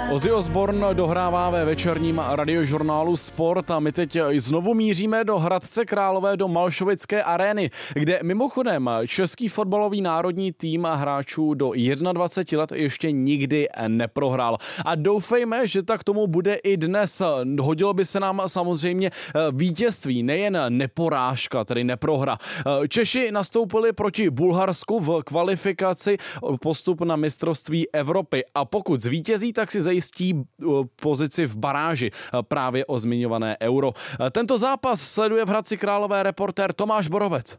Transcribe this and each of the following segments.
Ozzy Osbourne dohrává ve večerním radiožurnálu Sport a my teď znovu míříme do Hradce Králové, do Malšovické arény, kde mimochodem český fotbalový národní tým hráčů do 21 let ještě nikdy neprohrál. A doufejme, že tak tomu bude i dnes. Hodilo by se nám samozřejmě vítězství, nejen neporážka, tedy neprohra. Češi nastoupili proti Bulharsku v kvalifikaci postup na mistrovství Evropy a pokud zvítězí, tak si zajistí pozici v baráži právě o zmiňované Euro. Tento zápas sleduje v Hradci Králové reportér Tomáš Borovec.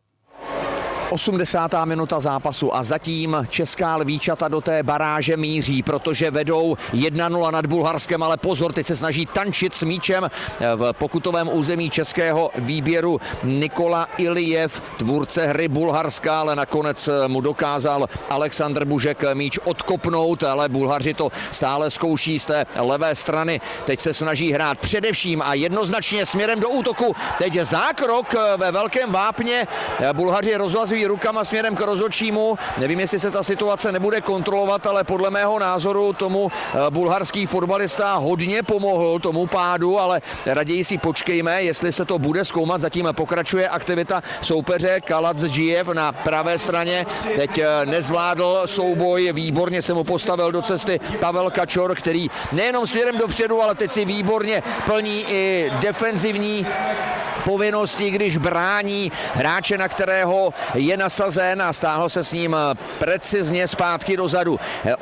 80. minuta zápasu a zatím česká lvíčata do té baráže míří, protože vedou 1-0 nad Bulharskem, ale pozor, teď se snaží tančit s míčem v pokutovém území českého výběru Nikola Ilijev, tvůrce hry Bulharska, ale nakonec mu dokázal Aleksandr Bužek míč odkopnout, ale Bulhaři to stále zkouší z té levé strany. Teď se snaží hrát především a jednoznačně směrem do útoku. Teď je zákrok ve velkém vápně. Bulhaři rozvazují rukama směrem k rozhodčímu. Nevím, jestli se ta situace nebude kontrolovat, ale podle mého názoru tomu bulharský fotbalista hodně pomohl tomu pádu, ale raději si počkejme, jestli se to bude zkoumat. Zatím pokračuje aktivita soupeře Kaladžijev na pravé straně. Teď nezvládl souboj, výborně se mu postavil do cesty Pavel Kačor, který nejenom směrem dopředu, ale teď si výborně plní i defenzivní povinnosti, když brání hráče, na kterého je nasazen a stáhl se s ním precizně zpátky dozadu.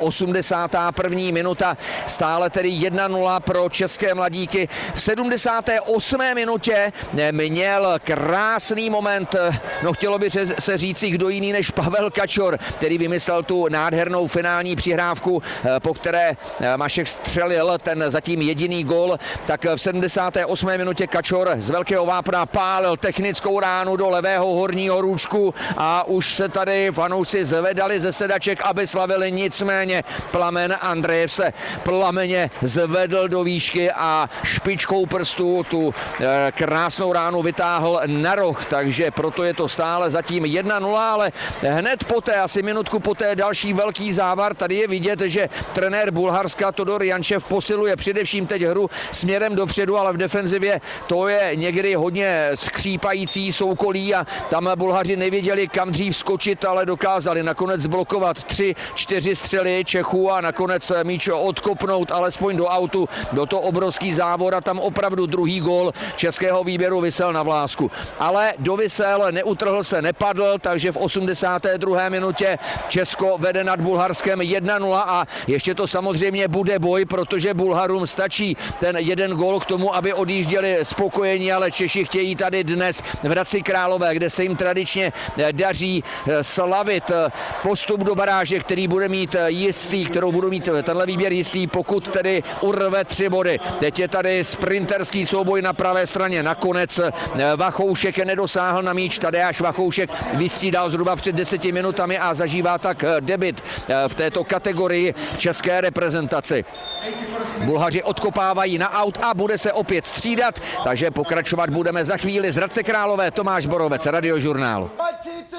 81. minuta, stále tedy 1-0 pro české mladíky. V 78. minutě měl krásný moment, no chtělo by se říci kdo jiný než Pavel Kačor, který vymyslel tu nádhernou finální přihrávku, po které Mašek střelil ten zatím jediný gól, tak v 78. minutě Kačor z velkého vápna pálil technickou ránu do levého horního růžku a už se tady fanoušci zvedali ze sedaček, aby slavili, nicméně Plamen Andrejev se plameně zvedl do výšky a špičkou prstů tu krásnou ránu vytáhl na roh, takže proto je to stále zatím 1-0, ale hned poté, asi minutku poté, další velký závar. Tady je vidět, že trenér Bulharska Todor Jančev posiluje především teď hru směrem dopředu, ale v defenzivě to je někdy hodně skřípající soukolí a tam Bulhaři nevěděli, kam dřív skočit, ale dokázali nakonec blokovat 3-4 střely Čechů a nakonec míč odkopnout alespoň do autu, do toho obrovský závor a tam opravdu druhý gól českého výběru visel na vlásku. Ale dovisel, neutrhl se, nepadl, takže v 82. minutě Česko vede nad Bulharskem 1-0 a ještě to samozřejmě bude boj, protože Bulharům stačí ten jeden gól k tomu, aby odjížděli spokojení, ale Češi chtějí tady dnes v Hradci Králové, kde se jim tradičně daří slavit postup do baráže, který bude mít jistý, kterou budou mít tenhle výběr jistý, pokud tedy urve 3 body. Teď je tady sprinterský souboj na pravé straně. Nakonec Vachoušek nedosáhl na míč. Tadeáš Vachoušek vystřídal zhruba před 10 minutami a zažívá tak debut v této kategorii české reprezentaci. Bulhaři odkopávají na aut a bude se opět střídat, takže pokračovat budeme za chvíli z Hradce Králové. Tomáš Borovec, Radiožurnál.